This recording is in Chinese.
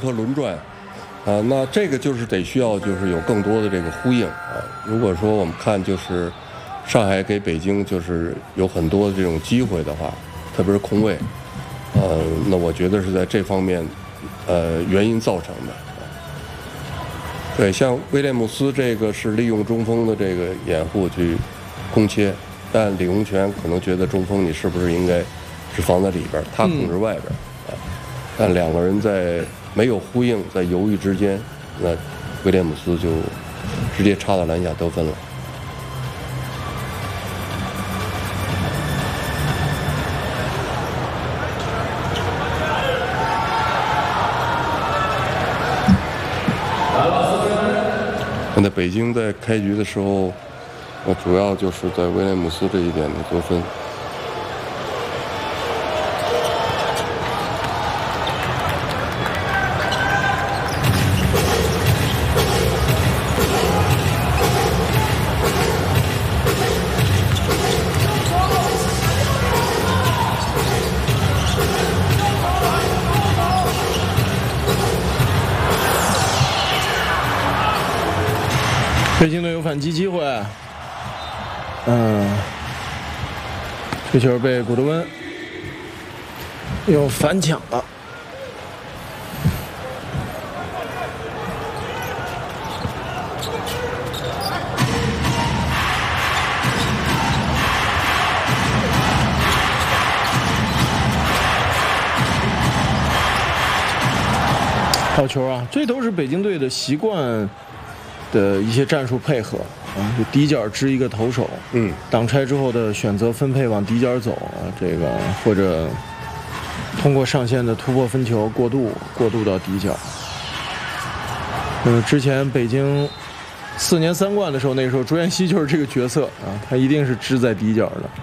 和轮转，那这个就是得需要就是有更多的这个呼应啊。如果说我们看就是上海给北京就是有很多的这种机会的话，特别是空位，那我觉得是在这方面原因造成的。对，像威廉姆斯这个是利用中锋的这个掩护去空切，但李洪权可能觉得中锋你是不是应该是放在里边，他控制外边啊。但两个人在没有呼应，在犹豫之间，那威廉姆斯就直接插到篮下得分了。那北京在开局的时候，主要就是在威廉姆斯这一点的得分。 北京队有反击机会，这球被古德温又反抢了。好球啊！这都是北京队的习惯的一些战术配合啊，就底角支一个投手，挡拆之后的选择分配往底角走啊，这个或者通过上线的突破分球过渡到底角。之前北京4年3冠的时候，那时候朱彦西就是这个角色啊，他一定是支在底角的。